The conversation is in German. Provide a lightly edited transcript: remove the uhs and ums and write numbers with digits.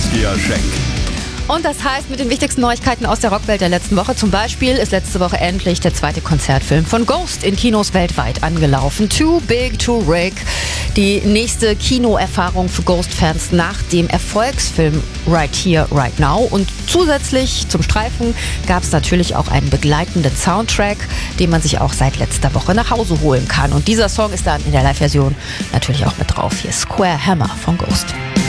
Saskia Schenk. Und das heißt, mit den wichtigsten Neuigkeiten aus der Rockwelt der letzten Woche. Zum Beispiel ist letzte Woche endlich der zweite Konzertfilm von Ghost in Kinos weltweit angelaufen. Too Big to Rig. Die nächste Kinoerfahrung für Ghost-Fans nach dem Erfolgsfilm Right Here, Right Now. Und zusätzlich zum Streifen gab es natürlich auch einen begleitenden Soundtrack, den man sich auch seit letzter Woche nach Hause holen kann. Und dieser Song ist dann in der Live-Version natürlich auch mit drauf. Hier Square Hammer von Ghost.